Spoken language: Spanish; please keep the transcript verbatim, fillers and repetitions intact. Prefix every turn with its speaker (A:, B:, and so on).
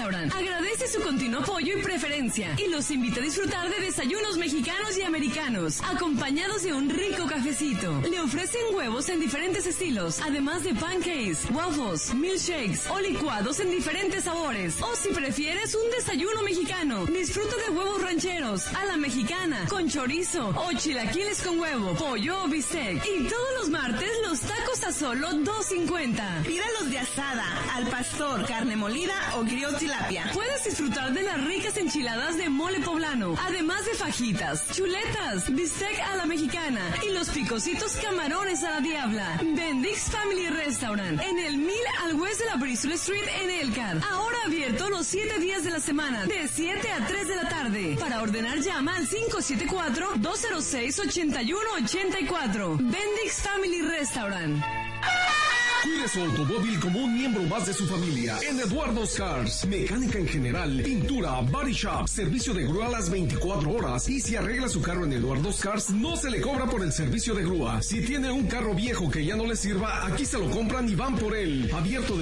A: Restaurant agradece su continuo apoyo y preferencia y los invita a disfrutar de desayunos mexicanos y americanos, acompañados de un rico cafecito. Le ofrecen huevos en diferentes estilos, además de pancakes, waffles, milkshakes o licuados en diferentes sabores. O si prefieres un desayuno mexicano, disfruta de huevos rancheros, a la mexicana, con chorizo o chilaquiles con huevo, pollo o bistec. Y todos los martes los tacos a solo dos cincuenta.
B: Pídalos de asada, al pastor, carne molida o grill tilapia.
A: Puedes disfrutar de las ricas enchiladas de mole poblano, además de fajitas, chuletas, bistec a la mexicana y los picositos camarones a la diabla. Bendix Family Restaurant, en el mil al west de la Bristol Street en Elkhart. Ahora abierto los siete días de la semana, de siete a tres de la tarde. Para ordenar llama al cinco siete cuatro, dos cero seis, ocho uno ocho cuatro. Bendix Family Restaurant.
C: Cuide su automóvil como un miembro más de su familia en Eduardo's Cars. Mecánica en general, pintura, body shop, servicio de grúa a las veinticuatro horas. Y si arregla su carro en Eduardo's Cars, no se le cobra por el servicio de grúa. Si tiene un carro viejo que ya no le sirva, aquí se lo compran y van por él. Abierto de